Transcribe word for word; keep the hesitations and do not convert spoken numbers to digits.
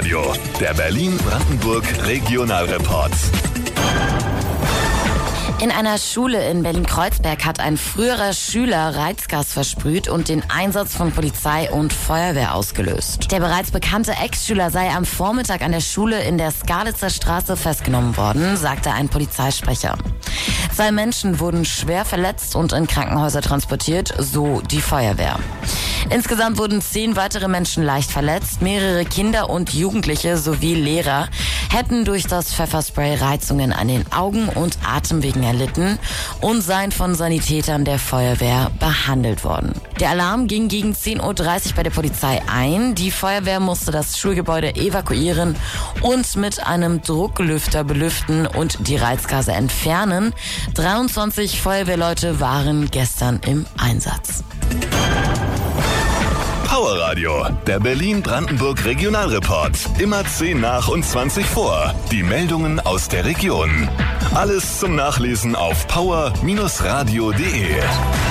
Radio, der Berlin-Brandenburg Regionalreport. In einer Schule in Berlin-Kreuzberg hat ein früherer Schüler Reizgas versprüht und den Einsatz von Polizei und Feuerwehr ausgelöst. Der bereits bekannte Ex-Schüler sei am Vormittag an der Schule in der Skalitzer Straße festgenommen worden, sagte ein Polizeisprecher. Zwei Menschen wurden schwer verletzt und in Krankenhäuser transportiert, so die Feuerwehr. Insgesamt wurden zehn weitere Menschen leicht verletzt. Mehrere Kinder und Jugendliche sowie Lehrer hätten durch das Pfefferspray Reizungen an den Augen und Atemwegen erlitten und seien von Sanitätern der Feuerwehr behandelt worden. Der Alarm ging gegen zehn Uhr dreißig bei der Polizei ein. Die Feuerwehr musste das Schulgebäude evakuieren und mit einem Drucklüfter belüften und die Reizgase entfernen. dreiundzwanzig Feuerwehrleute waren gestern im Einsatz. Power Radio, der Berlin-Brandenburg Regionalreport. Immer zehn nach und zwanzig vor. Die Meldungen aus der Region. Alles zum Nachlesen auf power Bindestrich radio punkt de.